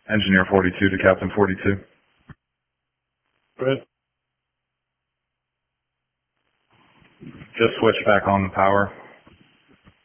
Engineer 42 to Captain 42. Good. Just switch back on the power.